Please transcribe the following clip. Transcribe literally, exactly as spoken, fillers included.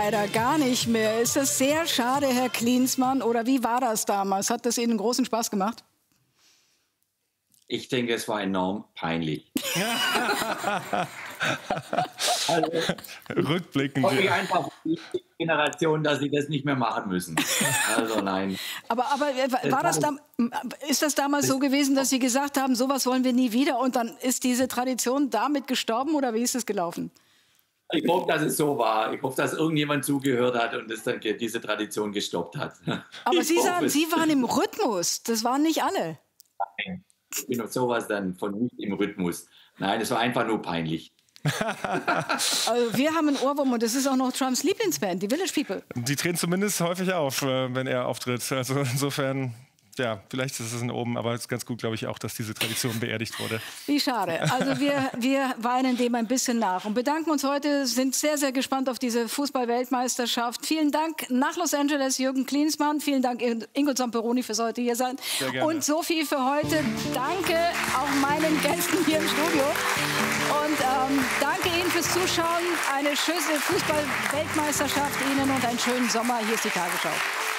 leider gar nicht mehr. Ist das sehr schade, Herr Klinsmann? Oder wie war das damals? Hat das Ihnen großen Spaß gemacht? Ich denke, es war enorm peinlich. Also, Rückblickend. Ich hoffe einfach die Generation, dass sie das nicht mehr machen müssen. Also nein. Aber, aber war das da, ist das damals so gewesen, dass Sie gesagt haben, sowas wollen wir nie wieder und dann ist diese Tradition damit gestorben oder wie ist es gelaufen? Ich hoffe, dass es so war. Ich hoffe, dass irgendjemand zugehört hat und das dann diese Tradition gestoppt hat. Aber Ich Sie hoffe sagen, es. Sie waren im Rhythmus. Das waren nicht alle. Nein, ich bin auf sowas dann von nicht im Rhythmus. Nein, es war einfach nur peinlich. Also wir haben einen Ohrwurm und das ist auch noch Trumps Lieblingsband, die Village People. Die treten zumindest häufig auf, äh, wenn er auftritt. Also insofern, ja, vielleicht ist es in oben, aber es ist ganz gut, glaube ich, auch, dass diese Tradition beerdigt wurde. Wie schade. Also wir, wir weinen dem ein bisschen nach und bedanken uns heute, sind sehr, sehr gespannt auf diese Fußball-Weltmeisterschaft. Vielen Dank nach Los Angeles, Jürgen Klinsmann. Vielen Dank, Ingo Zamperoni, fürs heute hier sein. Sehr gerne. Und so viel für heute. Danke auch meinen Gästen hier im Studio. Und ähm, danke Ihnen fürs Zuschauen. Eine schöne Fußball-Weltmeisterschaft Ihnen und einen schönen Sommer. Hier ist die Tagesschau.